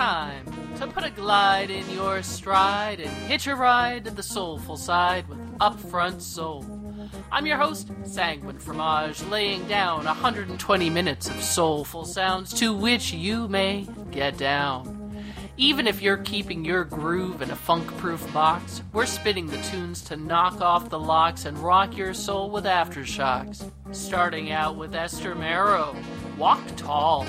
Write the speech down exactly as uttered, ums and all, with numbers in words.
time to put a glide in your stride and hitch a ride to the soulful side with Upfront Soul. I'm your host, Sanguine Fromage, laying down one hundred twenty minutes of soulful sounds to which you may get down. Even if you're keeping your groove in a funk-proof box, we're spinning the tunes to knock off the locks and rock your soul with aftershocks. Starting out with Esther Marrow, Walk Tall.